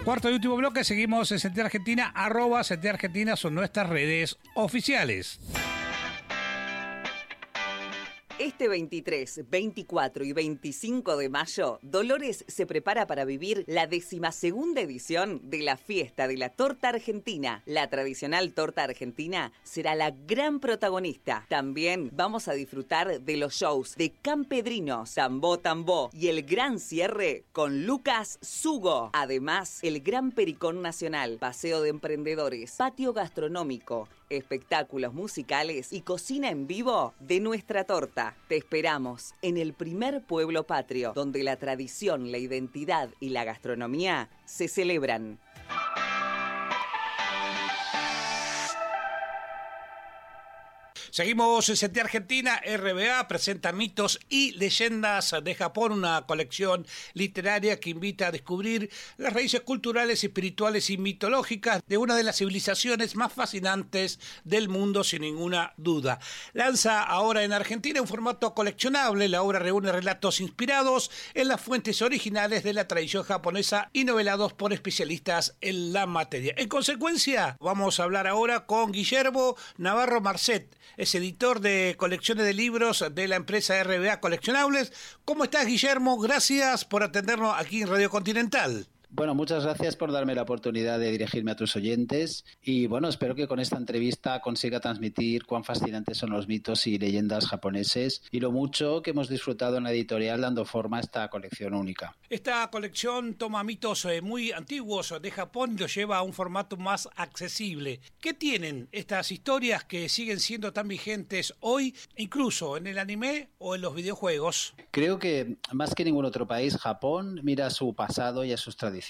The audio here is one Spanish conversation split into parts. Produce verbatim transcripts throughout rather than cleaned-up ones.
Cuarto y último bloque, seguimos en C T Argentina, arroba C T Argentina son nuestras redes oficiales. Este veintitrés, veinticuatro y veinticinco de mayo, Dolores se prepara para vivir la decimasegunda edición de la Fiesta de la Torta Argentina. La tradicional torta argentina será la gran protagonista. También vamos a disfrutar de los shows de Campedrinos, Tambó Tambó y el gran cierre con Lucas Sugo. Además, el Gran Pericón Nacional, paseo de emprendedores, patio gastronómico, espectáculos musicales y cocina en vivo de nuestra torta. Te esperamos en el primer pueblo patrio, donde la tradición, la identidad y la gastronomía se celebran. Seguimos en C T Argentina. R B A presenta Mitos y Leyendas de Japón, una colección literaria que invita a descubrir las raíces culturales, espirituales y mitológicas de una de las civilizaciones más fascinantes del mundo, sin ninguna duda. Lanza ahora en Argentina un formato coleccionable. La obra reúne relatos inspirados en las fuentes originales de la tradición japonesa y novelados por especialistas en la materia. En consecuencia, vamos a hablar ahora con Guillermo Navarro Marcet, es editor de colecciones de libros de la empresa R B A Coleccionables. ¿Cómo estás, Guillermo? Gracias por atendernos aquí en Radio Continental. Bueno, muchas gracias por darme la oportunidad de dirigirme a tus oyentes y bueno, espero que con esta entrevista consiga transmitir cuán fascinantes son los mitos y leyendas japoneses y lo mucho que hemos disfrutado en la editorial dando forma a esta colección única. Esta colección toma mitos eh, muy antiguos de Japón y los lleva a un formato más accesible. ¿Qué tienen estas historias que siguen siendo tan vigentes hoy, incluso en el anime o en los videojuegos? Creo que más que ningún otro país, Japón mira a su pasado y a sus tradiciones.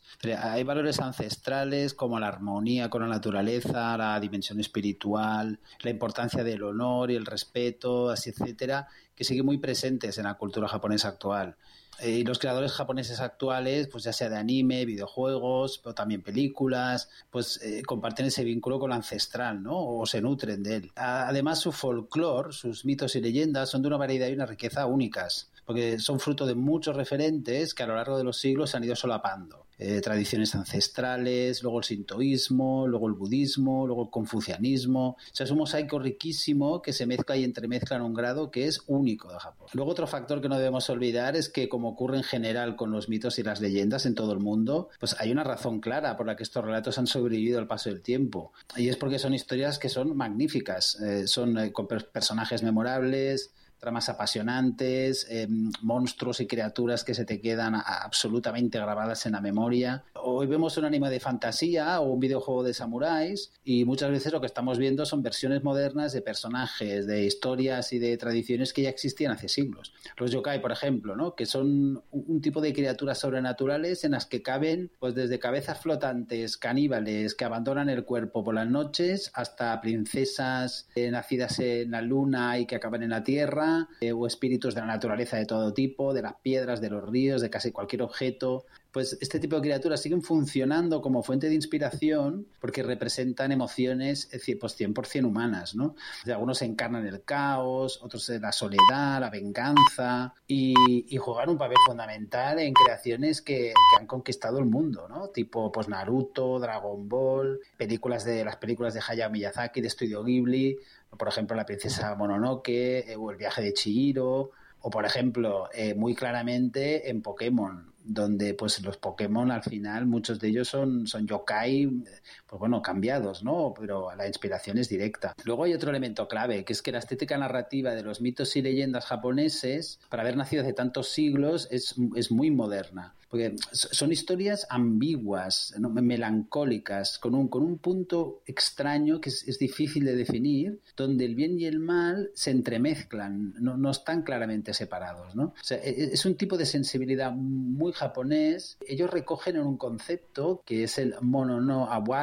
Hay valores ancestrales como la armonía con la naturaleza, la dimensión espiritual, la importancia del honor y el respeto, así etcétera, que siguen muy presentes en la cultura japonesa actual. Eh, y los creadores japoneses actuales, pues ya sea de anime, videojuegos, pero también películas, pues eh, comparten ese vínculo con lo ancestral, ¿no? O se nutren de él. Además, su folclore, sus mitos y leyendas son de una variedad y una riqueza únicas, porque son fruto de muchos referentes que a lo largo de los siglos se han ido solapando. Eh, tradiciones ancestrales, luego el sintoísmo, luego el budismo, luego el confucianismo. O sea, es un mosaico riquísimo que se mezcla y entremezcla en un grado que es único de Japón. Luego otro factor que no debemos olvidar es que, como ocurre en general con los mitos y las leyendas en todo el mundo, pues hay una razón clara por la que estos relatos han sobrevivido al paso del tiempo. Y es porque son historias que son magníficas, eh, son eh, con personajes memorables, tramas apasionantes, eh, monstruos y criaturas que se te quedan a, a absolutamente grabadas en la memoria. Hoy vemos un anime de fantasía o un videojuego de samuráis y muchas veces lo que estamos viendo son versiones modernas de personajes, de historias y de tradiciones que ya existían hace siglos. Los yokai, por ejemplo, ¿no? Que son un, un tipo de criaturas sobrenaturales en las que caben pues desde cabezas flotantes, caníbales que abandonan el cuerpo por las noches, hasta princesas eh, nacidas en la luna y que acaban en la tierra, Eh, o espíritus de la naturaleza de todo tipo, de las piedras, de los ríos, de casi cualquier objeto. Pues este tipo de criaturas siguen funcionando como fuente de inspiración porque representan emociones pues cien por ciento humanas, ¿no? O sea, algunos encarnan el caos, otros la soledad, la venganza y, y juegan un papel fundamental en creaciones que, que han conquistado el mundo, ¿no? Tipo pues Naruto, Dragon Ball, películas de las películas de Hayao Miyazaki, de Estudio Ghibli, por ejemplo La princesa Mononoke eh, o El viaje de Chihiro, o por ejemplo eh, muy claramente en Pokémon, donde pues los Pokémon al final muchos de ellos son, son yokai, pues bueno, cambiados, ¿no? Pero la inspiración es directa. Luego hay otro elemento clave, que es que la estética narrativa de los mitos y leyendas japoneses, para haber nacido hace tantos siglos, es, es muy moderna. Porque son historias ambiguas, ¿no? Melancólicas, con un, con un punto extraño que es, es difícil de definir, donde el bien y el mal se entremezclan, no, no están claramente separados, ¿no? O sea, es un tipo de sensibilidad muy japonés. Ellos recogen en un concepto que es el mono no aware,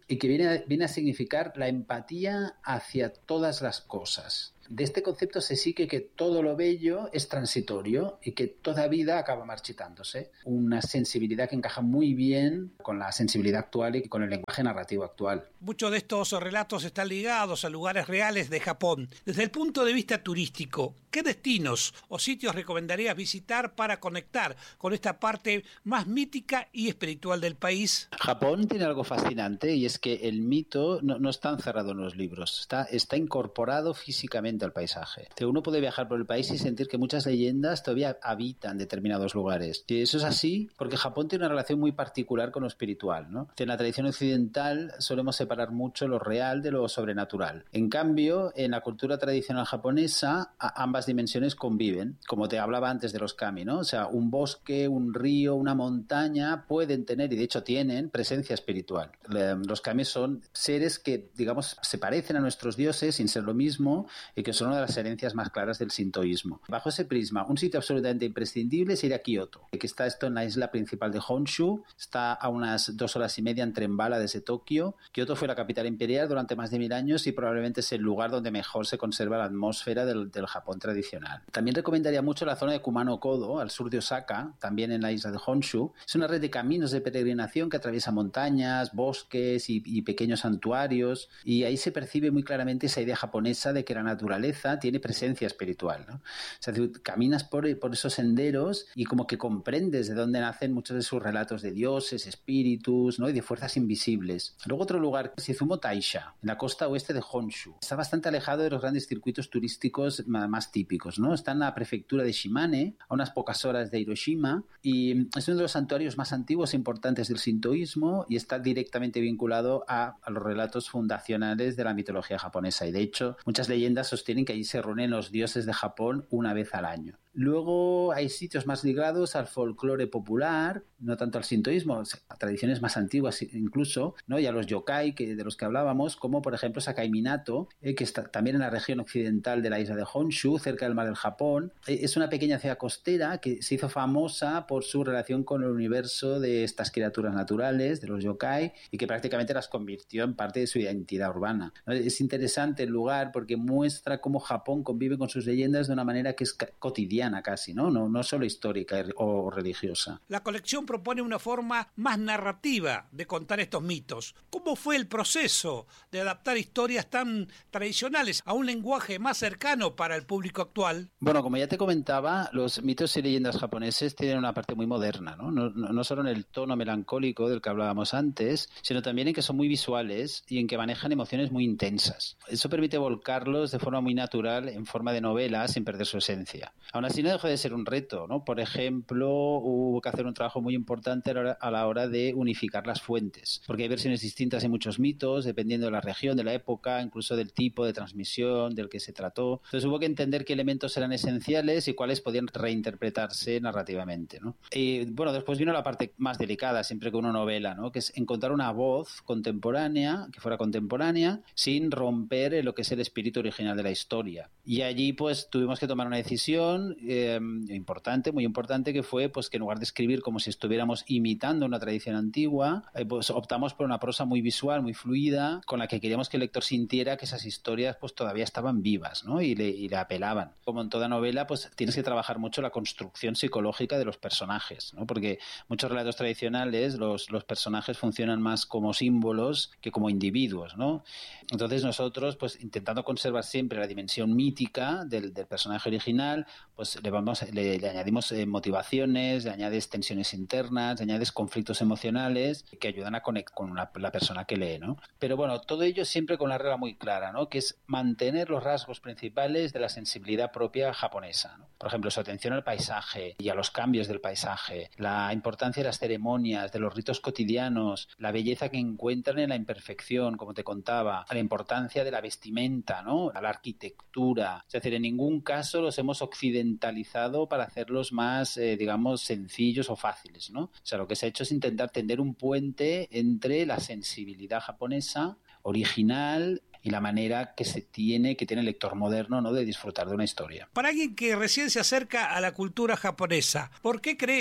y que viene a, viene a significar la empatía hacia todas las cosas. De este concepto se sigue que todo lo bello es transitorio y que toda vida acaba marchitándose. Una sensibilidad que encaja muy bien con la sensibilidad actual y con el lenguaje narrativo actual. Muchos de estos relatos están ligados a lugares reales de Japón. Desde el punto de vista turístico, ¿qué destinos o sitios recomendarías visitar para conectar con esta parte más mítica y espiritual del país? Japón tiene algo fascinante y es que el mito no, no está encerrado en los libros, está, está incorporado físicamente al paisaje. Uno puede viajar por el país y sentir que muchas leyendas todavía habitan determinados lugares. Y eso es así porque Japón tiene una relación muy particular con lo espiritual, ¿no? En la tradición occidental solemos separar mucho lo real de lo sobrenatural. En cambio, en la cultura tradicional japonesa, ambas dimensiones conviven. Como te hablaba antes de los kami, ¿no? O sea, un bosque, un río, una montaña pueden tener, y de hecho tienen, presencia espiritual. Los kami son seres que, digamos, se parecen a nuestros dioses sin ser lo mismo y que son una de las herencias más claras del sintoísmo. Bajo ese prisma, un sitio absolutamente imprescindible es ir a Kioto, que está esto en la isla principal de Honshu, está a unas dos horas y media en tren bala desde Tokio. Kioto fue la capital imperial durante más de mil años y probablemente es el lugar donde mejor se conserva la atmósfera del, del Japón tradicional. También recomendaría mucho la zona de Kumano-Kodo, al sur de Osaka, también en la isla de Honshu. Es una red de caminos de peregrinación que atraviesa montañas, bosques y, y pequeños santuarios, y ahí se percibe muy claramente esa idea japonesa de que la naturaleza tiene presencia espiritual, ¿no? O sea, caminas por, por esos senderos y como que comprendes de dónde nacen muchos de sus relatos de dioses, espíritus, ¿no? Y de fuerzas invisibles. Luego otro lugar es Izumo Taisha, en la costa oeste de Honshu. Está bastante alejado de los grandes circuitos turísticos más típicos, ¿no? Está en la prefectura de Shimane, a unas pocas horas de Hiroshima, y es uno de los santuarios más antiguos e importantes del sintoísmo y está directamente vinculado a, a los relatos fundacionales de la mitología japonesa. Y de hecho, muchas leyendas sostienen que allí se reúnen los dioses de Japón una vez al año. Luego hay sitios más ligados al folclore popular, no tanto al sintoísmo, a tradiciones más antiguas incluso, ¿no? Y a los yokai que, de los que hablábamos, como por ejemplo Sakai Minato, eh, que está también en la región occidental de la isla de Honshu, cerca del mar del Japón. Eh, es una pequeña ciudad costera que se hizo famosa por su relación con el universo de estas criaturas naturales, de los yokai, y que prácticamente las convirtió en parte de su identidad urbana. Es interesante el lugar porque muestra cómo Japón convive con sus leyendas de una manera que es cotidiana casi, ¿no? No, no solo histórica o religiosa. La colección propone una forma más narrativa de contar estos mitos. ¿Cómo fue el proceso de adaptar historias tan tradicionales a un lenguaje más cercano para el público actual? Bueno, como ya te comentaba, los mitos y leyendas japoneses tienen una parte muy moderna, ¿no? No, no, no solo en el tono melancólico del que hablábamos antes, sino también en que son muy visuales y en que manejan emociones muy intensas. Eso permite volcarlos de forma muy natural en forma de novela sin perder su esencia. Aún así no deja de ser un reto, ¿no? Por ejemplo, hubo que hacer un trabajo muy importante a la, hora, a la hora de unificar las fuentes, porque hay versiones distintas en muchos mitos, dependiendo de la región, de la época, incluso del tipo de transmisión del que se trató. Entonces hubo que entender qué elementos eran esenciales y cuáles podían reinterpretarse narrativamente, ¿no? Y bueno, después vino la parte más delicada, siempre que uno novela, ¿no? Que es encontrar una voz contemporánea, que fuera contemporánea, sin romper lo que es el espíritu original de la historia. Y allí pues tuvimos que tomar una decisión Eh, importante, muy importante, que fue pues que en lugar de escribir como si estuviéramos imitando una tradición antigua, eh, pues optamos por una prosa muy visual, muy fluida, con la que queríamos que el lector sintiera que esas historias pues todavía estaban vivas, ¿no? Y le, y le apelaban. Como en toda novela, pues tienes que trabajar mucho la construcción psicológica de los personajes, ¿no? Porque muchos relatos tradicionales, los, los personajes funcionan más como símbolos que como individuos, ¿no? Entonces nosotros, pues intentando conservar siempre la dimensión mítica del, del personaje original, pues le, vamos, le, le añadimos eh, motivaciones, le añades tensiones internas, le añades conflictos emocionales que ayudan a conectar con la, la persona que lee, ¿no? Pero bueno, todo ello siempre con la regla muy clara, ¿no? Que es mantener los rasgos principales de la sensibilidad propia japonesa, ¿no? Por ejemplo, su atención al paisaje y a los cambios del paisaje, la importancia de las ceremonias, de los ritos cotidianos, la belleza que encuentran en la imperfección, como te contaba, la importancia de la vestimenta, ¿no? La arquitectura. Es decir, en ningún caso los hemos occidentalizado para hacerlos más, eh, digamos, sencillos o fáciles, ¿no? O sea, lo que se ha hecho es intentar tender un puente entre la sensibilidad japonesa original y la manera que se tiene, que tiene el lector moderno, ¿no?, de disfrutar de una historia. Para alguien que recién se acerca a la cultura japonesa, ¿por qué crees que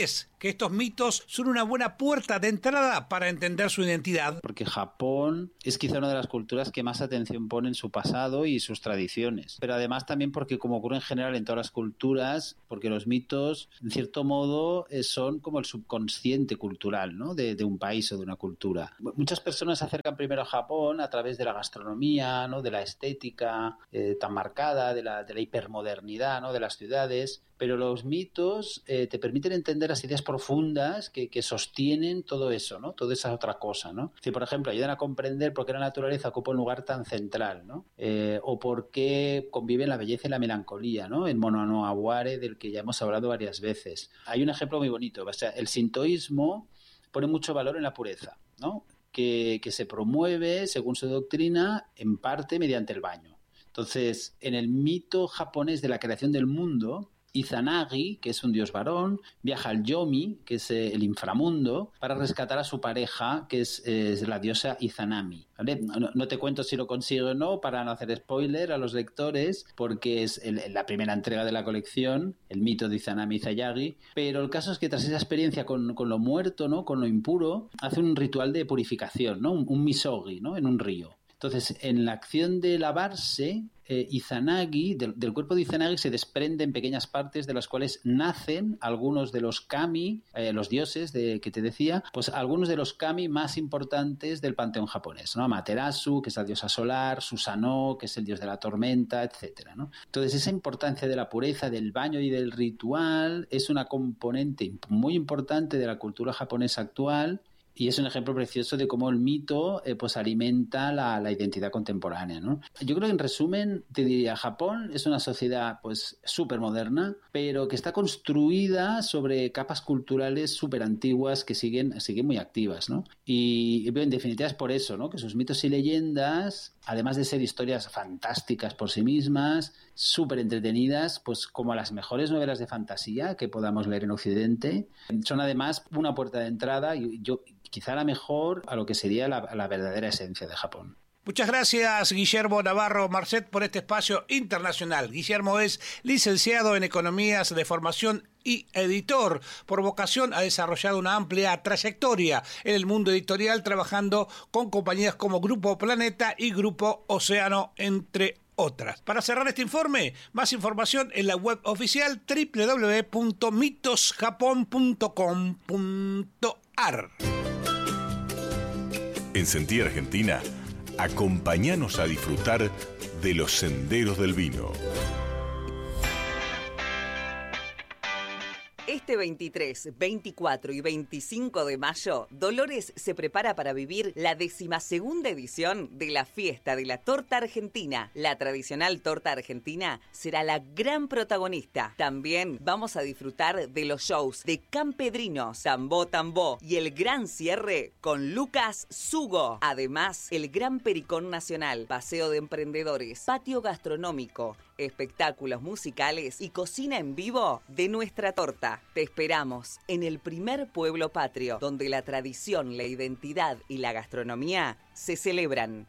que estos mitos son una buena puerta de entrada para entender su identidad. Porque Japón es quizá una de las culturas que más atención pone en su pasado y sus tradiciones. Pero además también porque, como ocurre en general en todas las culturas, porque los mitos, en cierto modo, son como el subconsciente cultural, ¿no? de, de un país o de una cultura. Muchas personas se acercan primero a Japón a través de la gastronomía, ¿no? de la estética eh, tan marcada, de la, de la hipermodernidad, ¿no? de las ciudades. Pero los mitos eh, te permiten entender las ideas profundas que, que sostienen todo eso, ¿no? Toda esa otra cosa, ¿no? Si, por ejemplo, ayudan a comprender por qué la naturaleza ocupa un lugar tan central, ¿no? Eh, o por qué conviven la belleza y la melancolía, ¿no? El Mono no Aware, del que ya hemos hablado varias veces. Hay un ejemplo muy bonito. O sea, el sintoísmo pone mucho valor en la pureza, ¿no? Que, que se promueve, según su doctrina, en parte mediante el baño. Entonces, en el mito japonés de la creación del mundo, Izanagi, que es un dios varón, viaja al Yomi, que es el inframundo, para rescatar a su pareja, que es, es la diosa Izanami. ¿Vale? No, no te cuento si lo consigue o no, para no hacer spoiler a los lectores, porque es el, la primera entrega de la colección, el mito de Izanami Izayagi, pero el caso es que tras esa experiencia con, con lo muerto, ¿no? con lo impuro, hace un ritual de purificación, ¿no? un, un misogi, ¿no? en un río. Entonces, en la acción de lavarse, eh, Izanagi, del, del cuerpo de Izanagi se desprenden pequeñas partes de las cuales nacen algunos de los kami, eh, los dioses de, que te decía, pues algunos de los kami más importantes del panteón japonés, ¿no? Amaterasu, que es la diosa solar, Susanoo, que es el dios de la tormenta, etcétera, ¿no? Entonces, esa importancia de la pureza, del baño y del ritual es una componente muy importante de la cultura japonesa actual. Y es un ejemplo precioso de cómo el mito eh, pues alimenta la, la identidad contemporánea, ¿no? Yo creo que en resumen te diría, Japón es una sociedad pues súper moderna, pero que está construida sobre capas culturales súper antiguas que siguen, siguen muy activas, ¿no? Y en definitiva es por eso, ¿no? Que sus mitos y leyendas, además de ser historias fantásticas por sí mismas, súper entretenidas, pues como las mejores novelas de fantasía que podamos leer en Occidente, son además una puerta de entrada y yo quizá la mejor a lo que sería la, la verdadera esencia de Japón. Muchas gracias, Guillermo Navarro Marcet, por este espacio internacional. Guillermo es licenciado en Economías de formación y editor. Por vocación ha desarrollado una amplia trayectoria en el mundo editorial, trabajando con compañías como Grupo Planeta y Grupo Océano, entre otras. Para cerrar este informe, más información en la web oficial doble u doble u doble u punto mitos japón punto com punto a r. En Sentí Argentina, acompáñanos a disfrutar de los senderos del vino. Este veintitrés, veinticuatro y veinticinco de mayo, Dolores se prepara para vivir la decimasegunda edición de la Fiesta de la Torta Argentina. La tradicional torta argentina será la gran protagonista. También vamos a disfrutar de los shows de Campedrinos, Tambó Tambó y el gran cierre con Lucas Sugo. Además, el Gran Pericón Nacional, paseo de emprendedores, patio gastronómico, espectáculos musicales y cocina en vivo de nuestra torta. Te esperamos en el primer pueblo patrio, donde la tradición, la identidad y la gastronomía se celebran.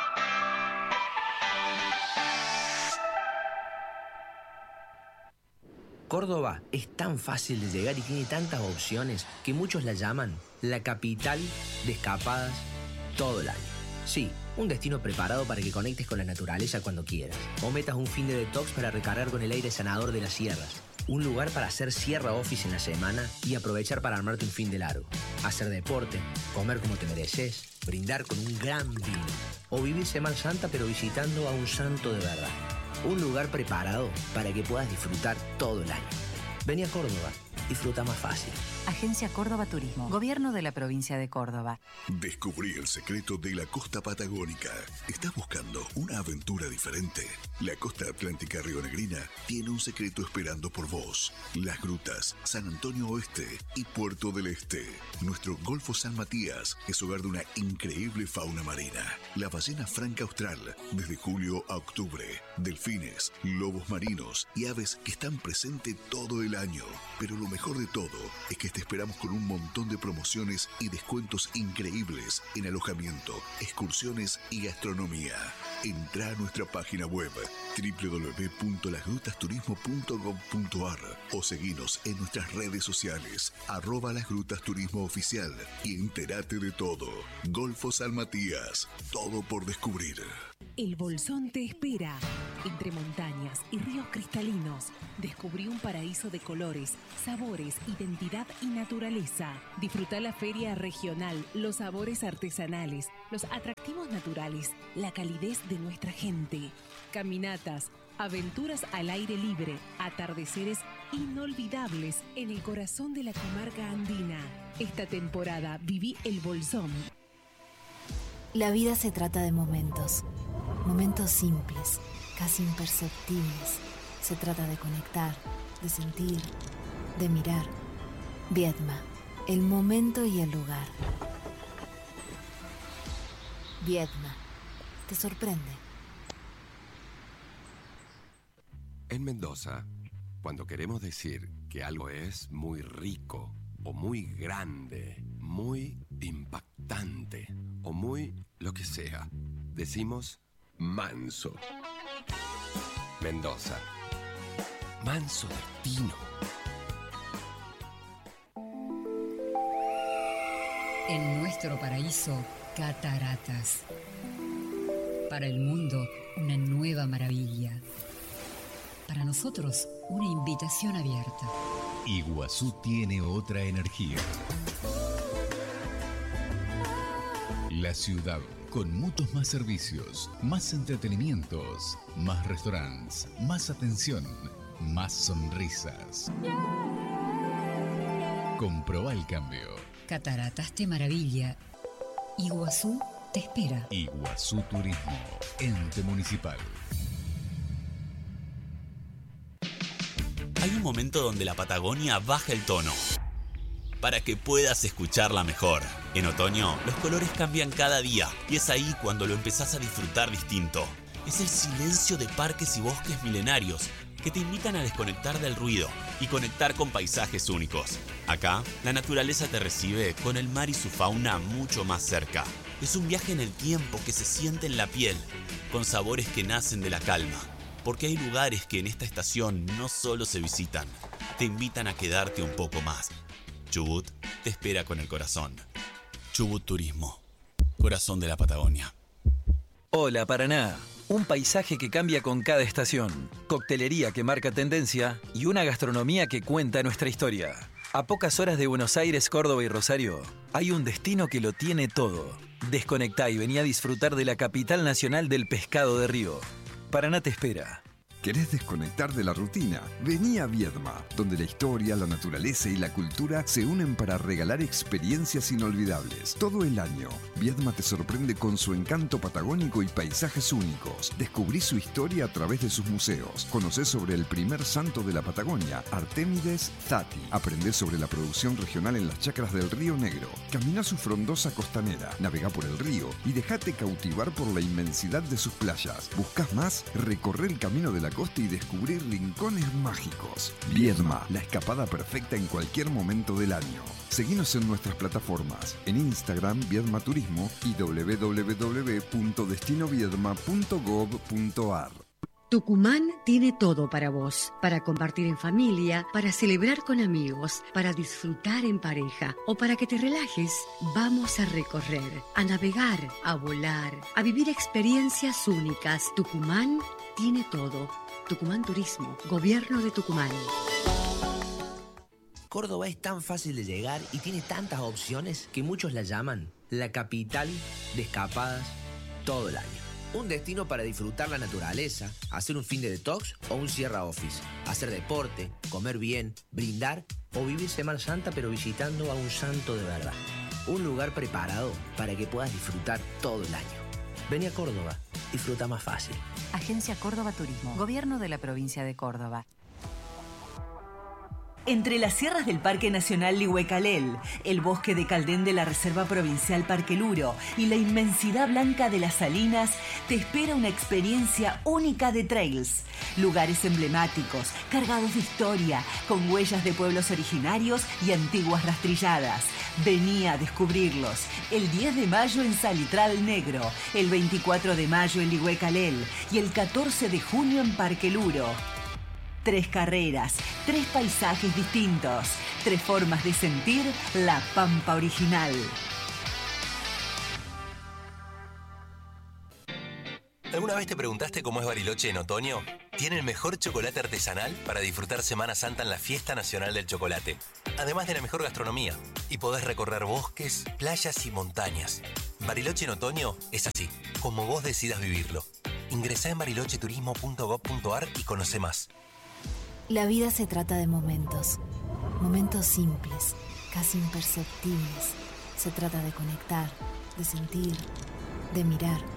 Córdoba es tan fácil de llegar y tiene tantas opciones que muchos la llaman la capital de escapadas todo el año. Sí, un destino preparado para que conectes con la naturaleza cuando quieras. O metas un fin de detox para recargar con el aire sanador de las sierras. Un lugar para hacer sierra office en la semana y aprovechar para armarte un fin de largo. Hacer deporte, comer como te mereces, brindar con un gran vino. O vivir Semana Santa pero visitando a un santo de verdad. Un lugar preparado para que puedas disfrutar todo el año. Vení a Córdoba, disfruta más fácil. Agencia Córdoba Turismo, Gobierno de la Provincia de Córdoba. Descubrí el secreto de la costa patagónica. ¿Estás buscando una aventura diferente? La costa atlántica rionegrina tiene un secreto esperando por vos. Las grutas, San Antonio Oeste y Puerto del Este. Nuestro Golfo San Matías es hogar de una increíble fauna marina. La ballena franca austral, desde julio a octubre. Delfines, lobos marinos y aves que están presentes todo el año. Pero lo mejor de todo es que te esperamos con un montón de promociones y descuentos increíbles en alojamiento, excursiones y gastronomía. Entra a nuestra página web doble u doble u doble u punto las grutas turismo punto gob punto ar o seguinos en nuestras redes sociales, arroba Las Grutas Turismo Oficial, y entérate de todo. Golfo San Matías, todo por descubrir. El Bolsón te espera. Entre montañas y ríos cristalinos, descubrí un paraíso de colores, sabores, identidad y naturaleza. Disfruta la feria regional, los sabores artesanales, los atractivos naturales, la calidez de nuestra gente. Caminatas, aventuras al aire libre, atardeceres inolvidables en el corazón de la comarca andina. Esta temporada viví el Bolsón. La vida se trata de momentos. Momentos simples, casi imperceptibles. Se trata de conectar, de sentir, de mirar. Viedma, el momento y el lugar. Viedma, te sorprende. En Mendoza, cuando queremos decir que algo es muy rico, o muy grande, muy impactante, o muy lo que sea, decimos manso. Mendoza. Manso destino. En nuestro paraíso, cataratas. Para el mundo, una nueva maravilla. Para nosotros, una invitación abierta. Iguazú tiene otra energía. La ciudad, con muchos más servicios, más entretenimientos, más restaurantes, más atención, más sonrisas. Comprobá el cambio. Cataratas te maravilla. Iguazú te espera. Iguazú Turismo, ente municipal. Hay un momento donde la Patagonia baja el tono para que puedas escucharla mejor. En otoño, los colores cambian cada día y es ahí cuando lo empezás a disfrutar distinto. Es el silencio de parques y bosques milenarios que te invitan a desconectar del ruido y conectar con paisajes únicos. Acá, la naturaleza te recibe con el mar y su fauna mucho más cerca. Es un viaje en el tiempo que se siente en la piel, con sabores que nacen de la calma. Porque hay lugares que en esta estación no solo se visitan, te invitan a quedarte un poco más. Chubut te espera con el corazón. Chubut Turismo, corazón de la Patagonia. Hola Paraná, un paisaje que cambia con cada estación, coctelería que marca tendencia y una gastronomía que cuenta nuestra historia. A pocas horas de Buenos Aires, Córdoba y Rosario, hay un destino que lo tiene todo. Desconectá y vení a disfrutar de la capital nacional del pescado de río. Paraná te espera. ¿Querés desconectar de la rutina? Vení a Viedma, donde la historia, la naturaleza y la cultura se unen para regalar experiencias inolvidables. Todo el año, Viedma te sorprende con su encanto patagónico y paisajes únicos. Descubrí su historia a través de sus museos. Conocés sobre el primer santo de la Patagonia, Artémides Zati. Aprendés sobre la producción regional en las chacras del Río Negro. Caminá su frondosa costanera, navegá por el río y dejate cautivar por la inmensidad de sus playas. ¿Buscás más? Recorre el camino de la costa y descubrir rincones mágicos. Viedma, la escapada perfecta en cualquier momento del año. Seguinos en nuestras plataformas, en Instagram Viedma Turismo y doble u doble u doble u punto destino viedma punto gob punto ar. Tucumán tiene todo para vos, para compartir en familia, para celebrar con amigos, para disfrutar en pareja o para que te relajes. Vamos a recorrer, a navegar, a volar, a vivir experiencias únicas. Tucumán tiene todo. Tucumán Turismo, Gobierno de Tucumán. Córdoba es tan fácil de llegar y tiene tantas opciones que muchos la llaman la capital de escapadas todo el año. Un destino para disfrutar la naturaleza, hacer un fin de detox o un Sierra Office, hacer deporte, comer bien, brindar o vivir Semana Santa pero visitando a un santo de verdad. Un lugar preparado para que puedas disfrutar todo el año. Vení a Córdoba, disfruta más fácil. Agencia Córdoba Turismo, Gobierno de la Provincia de Córdoba. Entre las sierras del Parque Nacional Lihuecalel, el bosque de Caldén de la Reserva Provincial Parque Luro y la inmensidad blanca de las salinas, te espera una experiencia única de trails. Lugares emblemáticos, cargados de historia, con huellas de pueblos originarios y antiguas rastrilladas. Vení a descubrirlos. El diez de mayo en Salitral Negro, el veinticuatro de mayo en Lihuecalel y el catorce de junio en Parque Luro. Tres carreras, tres paisajes distintos, tres formas de sentir la Pampa original. ¿Alguna vez te preguntaste cómo es Bariloche en otoño? Tiene el mejor chocolate artesanal para disfrutar Semana Santa en la Fiesta Nacional del Chocolate. Además de la mejor gastronomía. Y podés recorrer bosques, playas y montañas. Bariloche en otoño es así, como vos decidas vivirlo. Ingresá en bariloche turismo punto gob punto ar y conoce más. La vida se trata de momentos. Momentos simples, casi imperceptibles. Se trata de conectar, de sentir, de mirar.